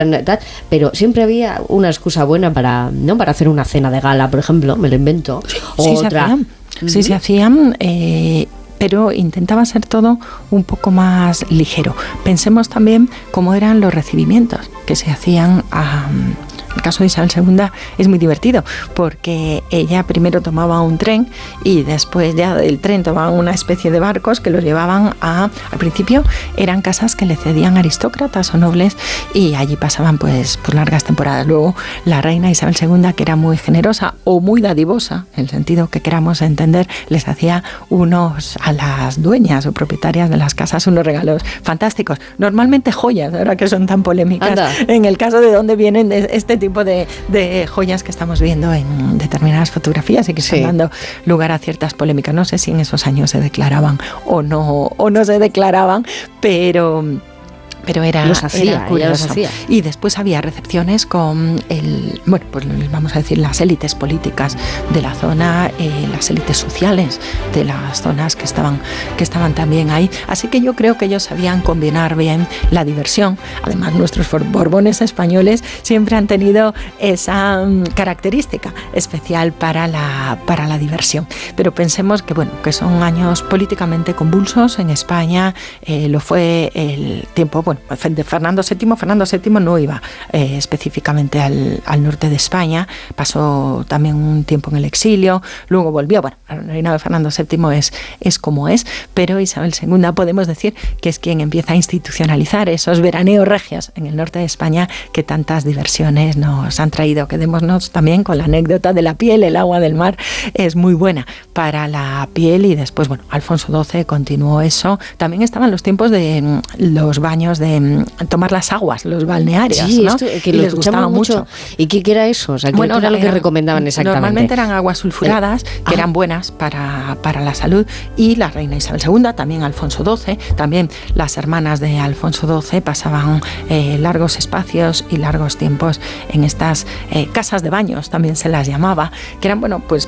tal, pero siempre había una excusa buena para hacer una cena de gala, por ejemplo, me lo invento. Sí, se hacían, pero intentaba ser todo un poco más ligero. Pensemos también cómo eran los recibimientos que se hacían el caso de Isabel II es muy divertido porque ella primero tomaba un tren y después ya del tren tomaban una especie de barcos que los llevaban al principio eran casas que le cedían aristócratas o nobles y allí pasaban pues largas temporadas. Luego la reina Isabel II, que era muy generosa o muy dadivosa, en el sentido que queramos entender, les hacía a las dueñas o propietarias de las casas unos regalos fantásticos, normalmente joyas, ahora que son tan polémicas. Anda. En el caso de dónde vienen este tipo de joyas que estamos viendo en determinadas fotografías y que están dando lugar a ciertas polémicas. No sé si en esos años se declaraban o no se declaraban, pero era curioso. Y después había recepciones con vamos a decir, las élites políticas de la zona, las élites sociales de las zonas que estaban también ahí. Así que yo creo que ellos sabían combinar bien la diversión. Además, nuestros Borbones españoles siempre han tenido esa característica especial para la diversión. Pero pensemos que son años políticamente convulsos en España. Lo fue el tiempo, de Fernando VII no iba específicamente al norte de España, pasó también un tiempo en el exilio, luego volvió. El reinado de Fernando VII es como es, pero Isabel II podemos decir que es quien empieza a institucionalizar esos veraneos regios en el norte de España que tantas diversiones nos han traído. Quedémonos también con la anécdota de la piel, el agua del mar es muy buena para la piel y después, Alfonso XII continuó eso. También estaban los tiempos de los baños de tomar las aguas, los balnearios, sí, ¿no? Esto, que les gustaba mucho. ¿Y qué era eso? O sea, ¿qué era lo que recomendaban exactamente? Normalmente eran aguas sulfuradas, que eran buenas para la salud, y la reina Isabel II, también Alfonso XII, también las hermanas de Alfonso XII pasaban largos espacios y largos tiempos en estas casas de baños, también se las llamaba, que eran,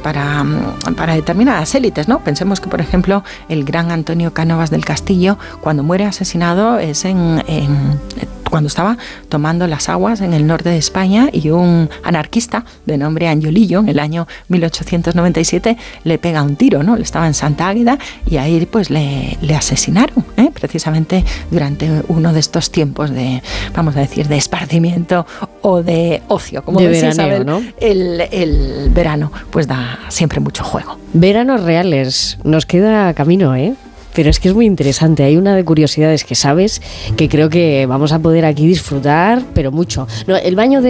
para determinadas élites, ¿no? Pensemos que, por ejemplo, el gran Antonio Cánovas del Castillo, cuando muere asesinado, es cuando estaba tomando las aguas en el norte de España, y un anarquista de nombre Angiolillo en el año 1897 le pega un tiro, ¿no? Estaba en Santa Águeda y ahí pues le asesinaron, precisamente durante uno de estos tiempos de, vamos a decir, de esparcimiento o de ocio, como decía Isabel, ¿no? El verano pues da siempre mucho juego. Veranos reales, nos queda camino, Pero es que es muy interesante. Hay una de curiosidades que sabes que creo que vamos a poder aquí disfrutar, pero mucho. No, el baño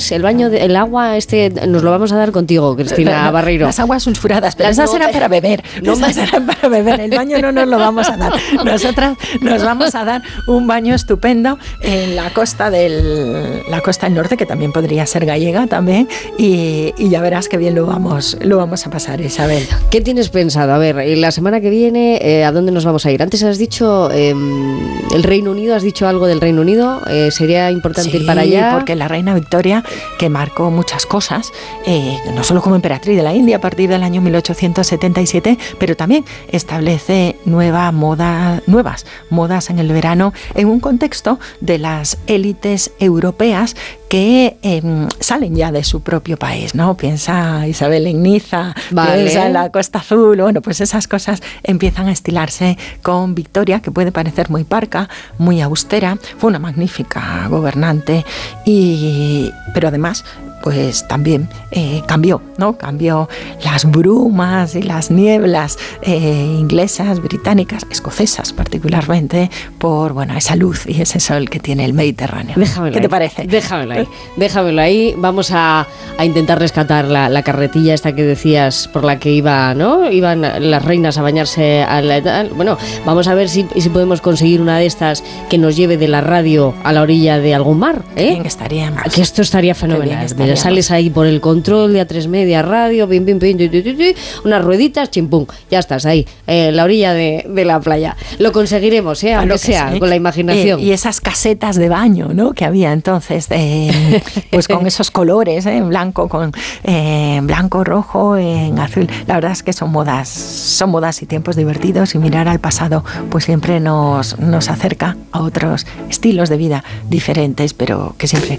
el agua nos lo vamos a dar contigo, Cristina Barreiro. Las aguas sulfuradas, pero esas serán para beber. Serán para beber. El baño no nos lo vamos a dar. Nosotras nos vamos a dar un baño estupendo en la costa del norte, que también podría ser gallega también, y ya verás qué bien lo vamos a pasar, Isabel. ¿Qué tienes pensado? A ver, la semana que viene, ¿a dónde nos vamos a ir? Antes has dicho el Reino Unido, has dicho algo del Reino Unido, sería importante ir para allá. Sí, porque la reina Victoria, que marcó muchas cosas, no solo como emperatriz de la India a partir del año 1877, pero también establece nuevas modas en el verano, en un contexto de las élites europeas que salen ya de su propio país, ¿no? Piensa Isabel en Niza, piensa en la Costa Azul, pues esas cosas empiezan a estilarse con Victoria, que puede parecer muy parca, muy austera. Fue una magnífica gobernante, pero además pues también cambió las brumas y las nieblas inglesas, británicas, escocesas particularmente, por esa luz y ese sol que tiene el Mediterráneo. ¿Qué te parece? Déjamelo ahí. Vamos a intentar rescatar la carretilla esta que decías, por la que iban las reinas a bañarse vamos a ver si podemos conseguir una de estas que nos lleve de la radio a la orilla de algún mar, Bien, estaría más. Que esto estaría fenomenal. sales ahí por el control de A3 Media Radio, pim, pim, pim, unas rueditas, chimpum, ya estás ahí, en la orilla de la playa. Lo conseguiremos, aunque sea, con la imaginación. Y esas casetas de baño, ¿no?, que había entonces, pues con esos colores, blanco con blanco, rojo, en azul. La verdad es que son modas y tiempos divertidos, y mirar al pasado pues siempre nos acerca a otros estilos de vida diferentes, pero que siempre